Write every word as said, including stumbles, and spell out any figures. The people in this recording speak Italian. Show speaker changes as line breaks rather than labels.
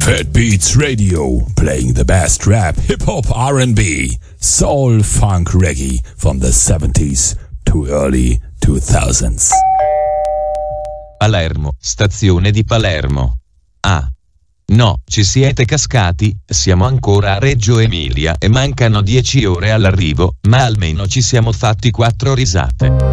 Fat Beats Radio, playing the best rap, hip-hop, R and B, soul, funk, reggae from the seventies to early two thousands.
Palermo, stazione di Palermo. Ah. No, ci siete cascati, siamo ancora a Reggio Emilia e mancano dieci ore all'arrivo, ma almeno ci siamo fatti quattro risate.